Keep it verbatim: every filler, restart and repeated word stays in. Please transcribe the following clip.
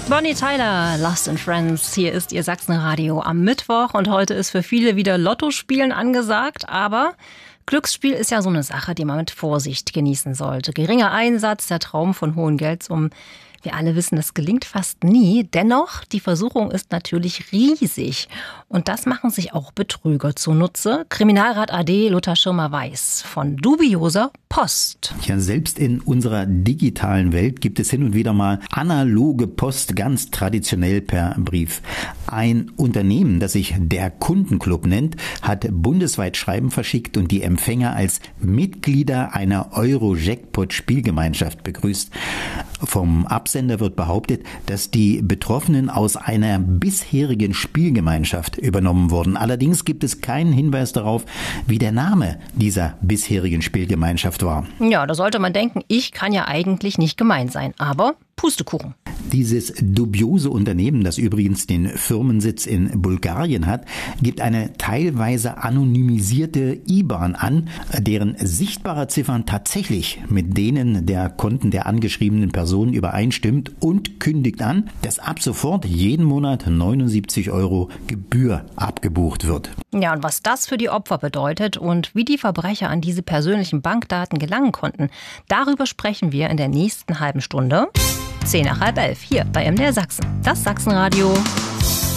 Bonnie Tyler, Lost in Friends. Hier ist Ihr Sachsenradio am Mittwoch und heute ist für viele wieder Lottospielen angesagt, aber Glücksspiel ist ja so eine Sache, die man mit Vorsicht genießen sollte. Geringer Einsatz, der Traum von hohen Geldsummen. Wir alle wissen, das gelingt fast nie. Dennoch, die Versuchung ist natürlich riesig. Und das machen sich auch Betrüger zunutze. Kriminalrat A D Lothar Schirmer weiß von dubioser Post. Ja, selbst in unserer digitalen Welt gibt es hin und wieder mal analoge Post, ganz traditionell per Brief. Ein Unternehmen, das sich der Kundenclub nennt, hat bundesweit Schreiben verschickt und die Empfänger als Mitglieder einer Euro-Jackpot-Spielgemeinschaft begrüßt. Vom Absender wird behauptet, dass die Betroffenen aus einer bisherigen Spielgemeinschaft übernommen wurden. Allerdings gibt es keinen Hinweis darauf, wie der Name dieser bisherigen Spielgemeinschaft war. Ja, da sollte man denken, ich kann ja eigentlich nicht gemein sein, aber Pustekuchen. Dieses dubiose Unternehmen, das übrigens den Firmensitz in Bulgarien hat, gibt eine teilweise anonymisierte I B A N an, deren sichtbare Ziffern tatsächlich mit denen der Konten der angeschriebenen Personen übereinstimmt und kündigt an, dass ab sofort jeden Monat neunundsiebzig Euro Gebühr abgebucht wird. Ja, und was das für die Opfer bedeutet und wie die Verbrecher an diese persönlichen Bankdaten gelangen konnten, darüber sprechen wir in der nächsten halben Stunde. Zehn nach halb elf, hier bei M D R Sachsen, das Sachsenradio.